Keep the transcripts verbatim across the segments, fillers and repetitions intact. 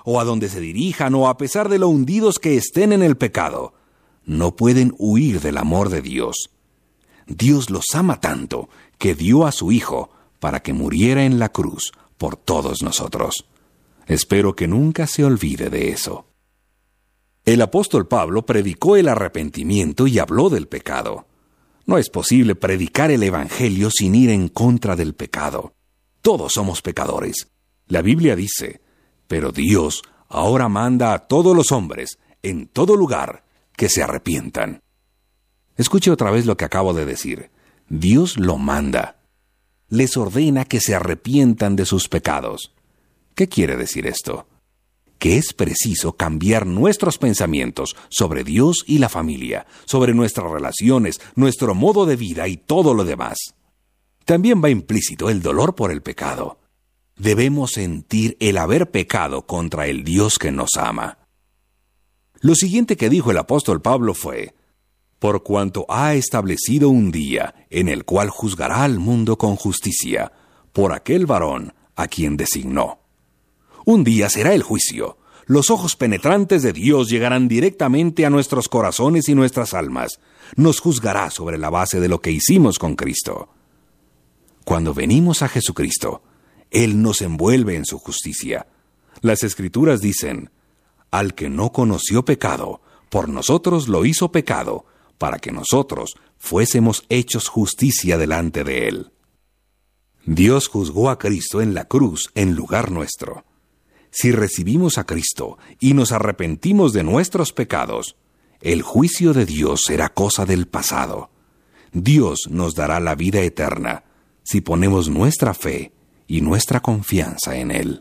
o a donde se dirijan, o a pesar de lo hundidos que estén en el pecado, no pueden huir del amor de Dios. Dios los ama tanto que dio a su Hijo para que muriera en la cruz por todos nosotros. Espero que nunca se olvide de eso. El apóstol Pablo predicó el arrepentimiento y habló del pecado. No es posible predicar el Evangelio sin ir en contra del pecado. Todos somos pecadores. La Biblia dice, pero Dios ahora manda a todos los hombres, en todo lugar, que se arrepientan. Escuche otra vez lo que acabo de decir. Dios lo manda. Les ordena que se arrepientan de sus pecados. ¿Qué quiere decir esto? Que es preciso cambiar nuestros pensamientos sobre Dios y la familia, sobre nuestras relaciones, nuestro modo de vida y todo lo demás. También va implícito el dolor por el pecado. Debemos sentir el haber pecado contra el Dios que nos ama. Lo siguiente que dijo el apóstol Pablo fue, por cuanto ha establecido un día en el cual juzgará al mundo con justicia, por aquel varón a quien designó. Un día será el juicio. Los ojos penetrantes de Dios llegarán directamente a nuestros corazones y nuestras almas. Nos juzgará sobre la base de lo que hicimos con Cristo. Cuando venimos a Jesucristo, Él nos envuelve en su justicia. Las Escrituras dicen, al que no conoció pecado, por nosotros lo hizo pecado, para que nosotros fuésemos hechos justicia delante de Él. Dios juzgó a Cristo en la cruz en lugar nuestro. Si recibimos a Cristo y nos arrepentimos de nuestros pecados, el juicio de Dios será cosa del pasado. Dios nos dará la vida eterna si ponemos nuestra fe y nuestra confianza en Él.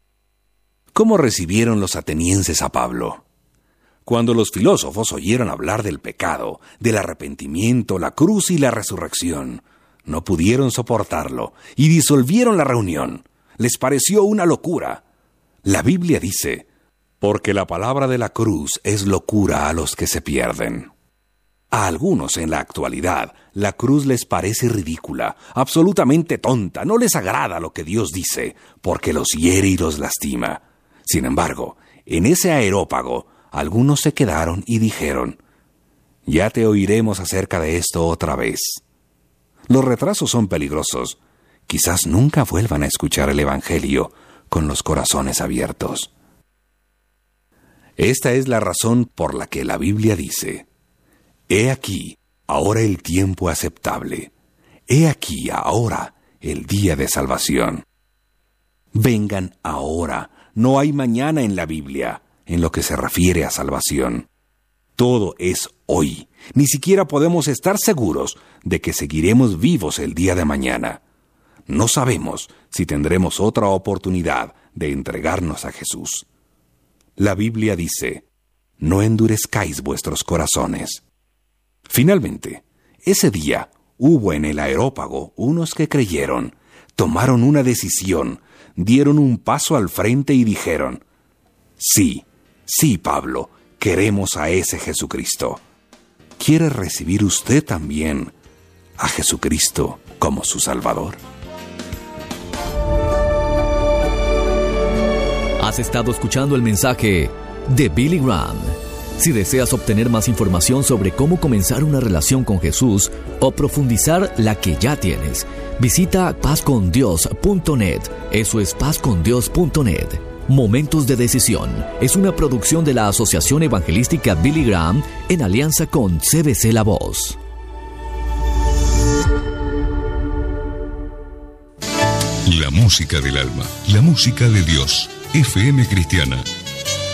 ¿Cómo recibieron los atenienses a Pablo? Cuando los filósofos oyeron hablar del pecado, del arrepentimiento, la cruz y la resurrección, no pudieron soportarlo y disolvieron la reunión. Les pareció una locura. La Biblia dice, porque la palabra de la cruz es locura a los que se pierden. A algunos en la actualidad, la cruz les parece ridícula, absolutamente tonta, no les agrada lo que Dios dice, porque los hiere y los lastima. Sin embargo, en ese areópago, algunos se quedaron y dijeron, ya te oiremos acerca de esto otra vez. Los retrasos son peligrosos. Quizás nunca vuelvan a escuchar el Evangelio con los corazones abiertos. Esta es la razón por la que la Biblia dice, he aquí, ahora el tiempo aceptable. He aquí, ahora, el día de salvación. Vengan ahora. No hay mañana en la Biblia, en lo que se refiere a salvación. Todo es hoy. Ni siquiera podemos estar seguros de que seguiremos vivos el día de mañana. No sabemos si tendremos otra oportunidad de entregarnos a Jesús. La Biblia dice, no endurezcáis vuestros corazones. Finalmente, ese día hubo en el areópago unos que creyeron, tomaron una decisión, dieron un paso al frente y dijeron, sí, sí, Pablo, queremos a ese Jesucristo. ¿Quiere recibir usted también a Jesucristo como su Salvador? Has estado escuchando el mensaje de Billy Graham. Si deseas obtener más información sobre cómo comenzar una relación con Jesús o profundizar la que ya tienes, visita paz con dios punto net. Eso es paz con dios punto net. Momentos de Decisión es una producción de la Asociación Evangelística Billy Graham en alianza con C B C La Voz. La música del alma, la música de Dios. F M Cristiana